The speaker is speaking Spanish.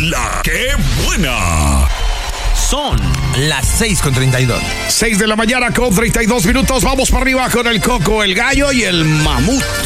La que buena. Son las 6:32. 6 de la mañana con 32 minutos. Vamos para arriba con el Coco, el Gallo y el Mamut.